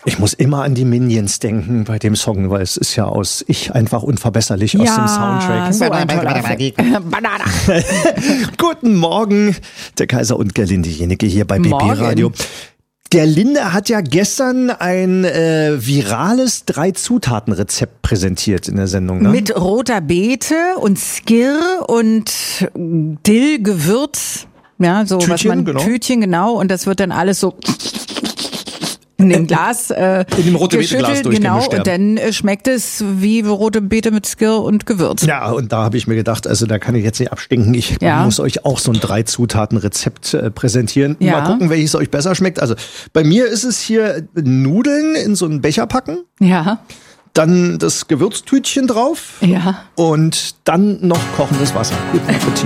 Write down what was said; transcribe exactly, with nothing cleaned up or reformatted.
Ich muss immer an die Minions denken bei dem Song, weil es ist ja aus Ich einfach unverbesserlich aus ja, dem Soundtrack. So ein toller Banana. Guten Morgen, der Kaiser und Gerlinde Jenecke hier bei B B Radio. Gerlinde hat ja gestern ein äh, virales Drei-Zutaten-Rezept präsentiert in der Sendung. Ne? Mit roter Beete und Skir und Dill-Gewürz. Ja, so Tütchen, was man genau. Tütchen, genau. Und das wird dann alles so in dem Glas äh, in dem rote Beete-Glas genau, durchgemischt. Und dann äh, schmeckt es wie rote Beete mit Skir und Gewürz. Ja, und da habe ich mir gedacht, also da kann ich jetzt nicht abstinken. Ich ja. muss euch auch so ein Drei-Zutaten-Rezept äh, präsentieren. Ja. Mal gucken, welches euch besser schmeckt. Also bei mir ist es hier Nudeln in so einen Becher packen. Ja. Dann das Gewürztütchen drauf. Ja. Und dann noch kochendes Wasser. Guten Appetit.